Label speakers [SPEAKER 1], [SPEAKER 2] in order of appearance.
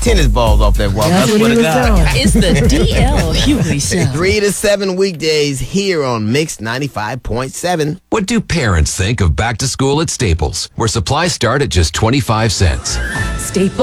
[SPEAKER 1] tennis balls off that wall.
[SPEAKER 2] That's what he was doing.
[SPEAKER 3] It's the DL Hughley Show.
[SPEAKER 1] 3 to 7 weekdays here on Mix 95.7.
[SPEAKER 4] What do parents think of back to school at Staples, where supplies start at just 25 cents?
[SPEAKER 3] Staples.